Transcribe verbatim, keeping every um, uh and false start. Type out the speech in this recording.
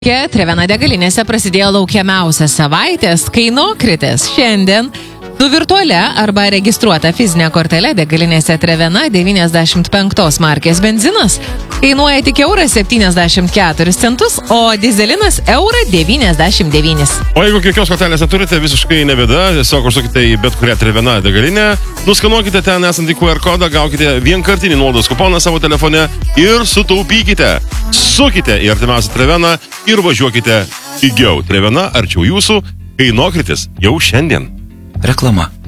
Trevena degalinėse prasidėjo laukiamiausias savaitės kainokritis. Šiandien su virtualia arba registruota fizinė kortelė degalinėse Trevena devyniasdešimt penktos markės benzinas kainuoja tik eurą septyniasdešimt keturis centus, o dizelinas eurą devyniasdešimt devynis. O jeigu jokios kortelės neturite, visiškai ne bėda, tiesiog užsukite į bet kurią Trevena degalinę, nuskanuokite ten esantį Q R kodą, gaukite vienkartinį nuolaidos kuponą savo telefone ir sutaupykite. Sukite į artimiausią Treveną ir važiuokite pigiau. Trevena arčiau jūsų, kainokritis jau šiandien. Reklama.